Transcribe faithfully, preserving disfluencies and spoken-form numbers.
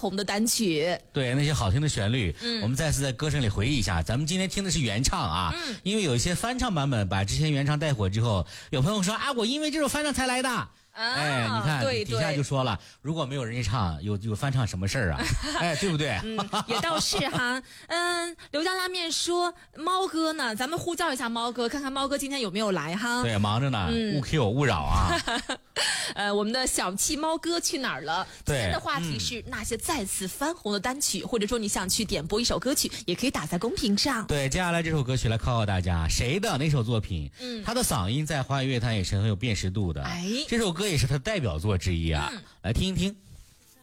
红的单曲。 对，那些好听的旋律，嗯，我们再次在歌声里回忆一下。咱们今天听的是原唱啊，嗯，因为有一些翻唱版本把之前原唱带火之后，有朋友说啊，我因为这首翻唱才来的。啊、哎，你看对底下就说了，如果没有人家唱，有有翻唱什么事儿啊？哎，对不对？ 嗯，也倒是哈。嗯，刘家拉面说猫哥呢，咱们呼叫一下猫哥，看看猫哥今天有没有来哈。 对，忙着呢，嗯、勿 Q 勿扰啊。 呃，我们的小气猫哥去哪儿了？ 对， 今天的话题是那些再次翻红的单曲，嗯、或者说你想去点播一首歌曲，也可以打在公屏上。 对，接下来这首歌曲来考考大家，谁的哪首作品？嗯，他的嗓音在华语乐坛也是很有辨识度的。哎，这首歌也是他代表作之一啊，嗯、来听一听。